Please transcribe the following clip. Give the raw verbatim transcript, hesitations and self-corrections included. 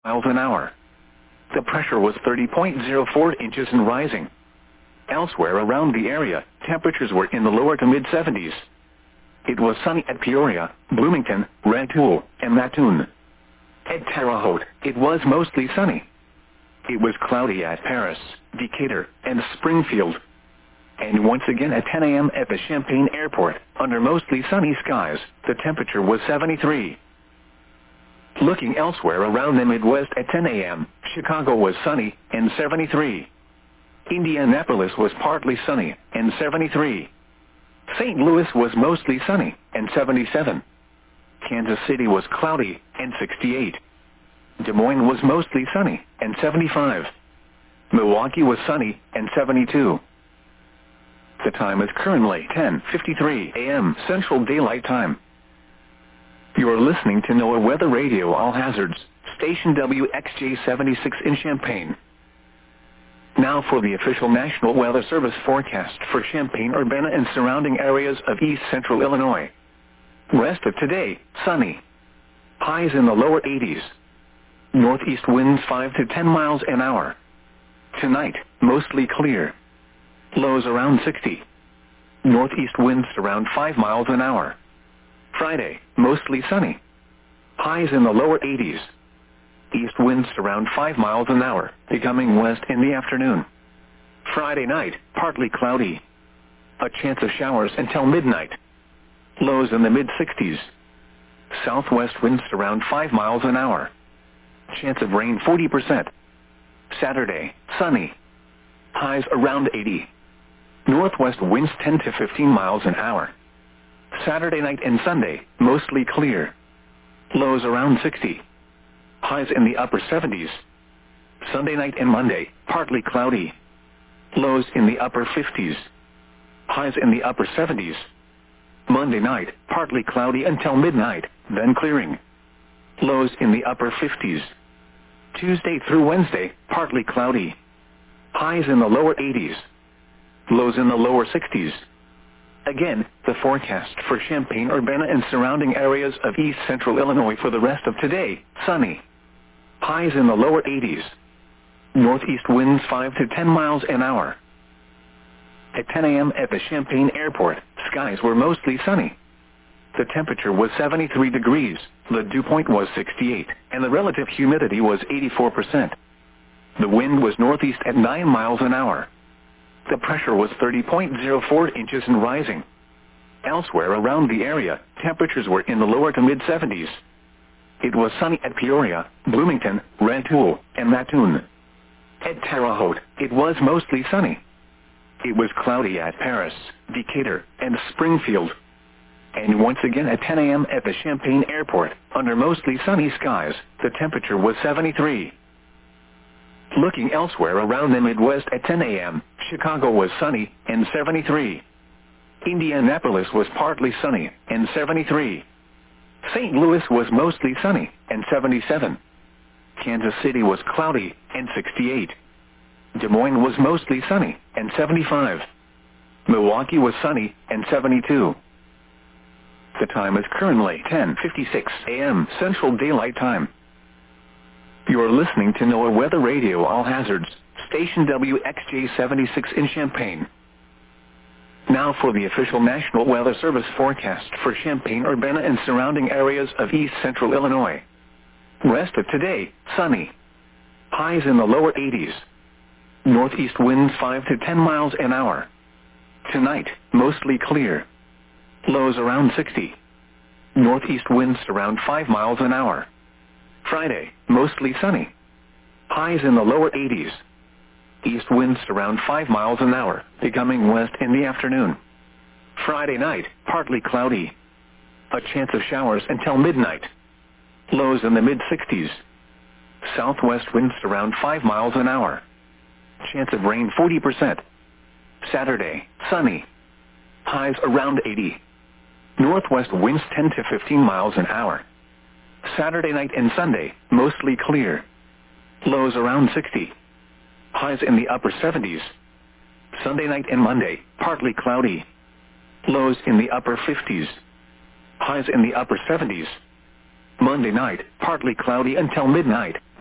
miles an hour. The pressure was thirty point zero four inches and rising. Elsewhere around the area, temperatures were in the lower to mid seventies. It was sunny at Peoria, Bloomington, Rantoul, and Mattoon. At Terre Haute, it was mostly sunny. It was cloudy at Paris, Decatur, and Springfield. And once again at ten a.m. at the Champaign Airport, under mostly sunny skies, the temperature was seventy-three. Looking elsewhere around the Midwest at ten a.m., Chicago was sunny and seventy-three. Indianapolis was partly sunny and seventy-three. Saint Louis was mostly sunny and seventy-seven. Kansas City was cloudy and sixty-eight. Des Moines was mostly sunny and seventy-five. Milwaukee was sunny and seventy-two. The time is currently ten fifty-three a.m. Central Daylight Time. You are listening to NOAA Weather Radio All Hazards, station W X J seventy-six in Champaign. Now for the official National Weather Service forecast for Champaign-Urbana and surrounding areas of east central Illinois. Rest of today, sunny. Highs in the lower eighties. Northeast winds five to ten miles an hour. Tonight, mostly clear. Lows around sixty. Northeast winds around five miles an hour. Friday, mostly sunny. Highs in the lower eighties. East winds around five miles an hour, becoming west in the afternoon. Friday night, partly cloudy. A chance of showers until midnight. Lows in the mid sixties. Southwest winds around five miles an hour. Chance of rain forty percent. Saturday, sunny. Highs around eighty. Northwest winds ten to fifteen miles an hour. Saturday night and Sunday, mostly clear. Lows around sixty. Highs in the upper seventies. Sunday night and Monday, partly cloudy. Lows in the upper fifties. Highs in the upper seventies. Monday night, partly cloudy until midnight, then clearing. Lows in the upper fifties. Tuesday through Wednesday, partly cloudy. Highs in the lower eighties. Lows in the lower sixties. Again, the forecast for Champaign-Urbana and surrounding areas of east central Illinois for the rest of today, sunny. Highs in the lower eighties. Northeast winds five to ten miles an hour. At ten a.m. at the Champaign Airport, skies were mostly sunny. The temperature was seventy-three degrees, the dew point was sixty-eight, and the relative humidity was eighty-four percent. The wind was northeast at nine miles an hour. The pressure was thirty point zero four inches and rising. Elsewhere around the area, temperatures were in the lower to mid seventies. It was sunny at Peoria, Bloomington, Rantoul, and Mattoon. At Terre Haute, it was mostly sunny. It was cloudy at Paris, Decatur, and Springfield. And once again at ten a.m. at the Champaign Airport, under mostly sunny skies, the temperature was seventy-three. Looking elsewhere around the Midwest at ten a.m., Chicago was sunny and seventy-three. Indianapolis was partly sunny and seventy-three. Saint Louis was mostly sunny and seventy-seven. Kansas City was cloudy and sixty-eight. Des Moines was mostly sunny and seventy-five. Milwaukee was sunny and seventy-two. The time is currently ten fifty-six a.m. Central Daylight Time. You are listening to NOAA Weather Radio All Hazards, station W X J seventy-six in Champaign. Now for the official National Weather Service forecast for Champaign-Urbana and surrounding areas of east central Illinois. Rest of today, sunny. Highs in the lower eighties. Northeast winds five to ten miles an hour. Tonight, mostly clear. Lows around sixty. Northeast winds around five miles an hour. Friday, mostly sunny. Highs in the lower eighties. East winds around five miles an hour, becoming west in the afternoon. Friday night, partly cloudy. A chance of showers until midnight. Lows in the mid sixties. Southwest winds around five miles an hour. Chance of rain forty percent. Saturday, sunny. Highs around eighty. Northwest winds ten to fifteen miles an hour. Saturday night and Sunday, mostly clear. Lows around sixty. Highs in the upper seventies. Sunday night and Monday, partly cloudy. Lows in the upper fifties. Highs in the upper seventies. Monday night, partly cloudy until midnight,